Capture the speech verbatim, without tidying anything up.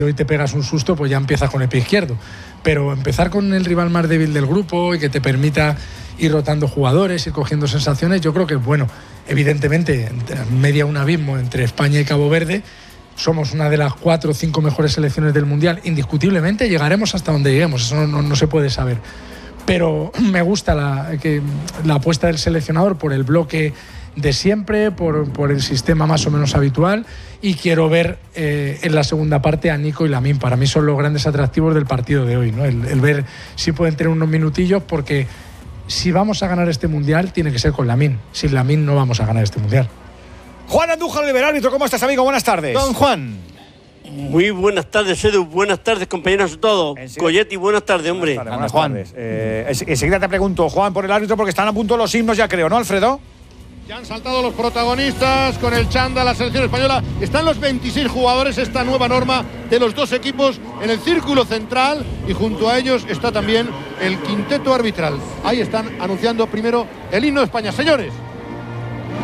hoy te pegas un susto, pues ya empiezas con el pie izquierdo. Pero empezar con el rival más débil del grupo y que te permita ir rotando jugadores, ir cogiendo sensaciones, yo creo que es bueno. Evidentemente, media un abismo entre España y Cabo Verde. Somos una de las cuatro o cinco mejores selecciones del Mundial. Indiscutiblemente llegaremos hasta donde lleguemos, eso no, no, no se puede saber. Pero me gusta la, que, la apuesta del seleccionador por el bloque de siempre, por, por el sistema más o menos habitual, y quiero ver eh, en la segunda parte a Nico y Lamine. Para mí son los grandes atractivos del partido de hoy, ¿no? El, el ver si pueden tener unos minutillos, porque si vamos a ganar este Mundial tiene que ser con Lamine. Sin Lamine no vamos a ganar este Mundial. Juan Andújar, el árbitro, ¿cómo estás, amigo? Buenas tardes. Don Juan. Muy buenas tardes, Edu. Buenas tardes, compañeros todos. Coyetti, buenas tardes, hombre. Buenas tardes, buenas Juan. tardes. Eh, enseguida te pregunto, Juan, por el árbitro, porque están a punto los himnos, ya creo, ¿no, Alfredo? Ya han saltado los protagonistas con el chándal, la selección española. Están los veintiséis jugadores, esta nueva norma de los dos equipos en el círculo central, y junto a ellos está también el quinteto arbitral. Ahí están anunciando primero el himno de España. Señores.